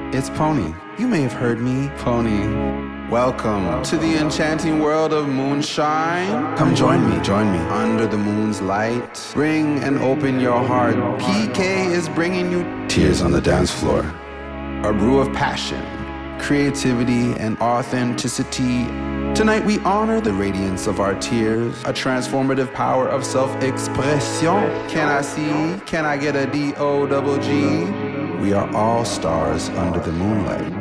It's Pony. You may have heard me, Pony. Welcome to the enchanting world of moonshine. Come join me, under the moon's light. Bring and open your heart. PK is bringing you tears on the dance floor. A brew of passion, creativity, and authenticity. Tonight we honor the radiance of our tears, a transformative power of self-expression. Can I see? Can I get a D-O-double-G? We are all stars under the moonlight.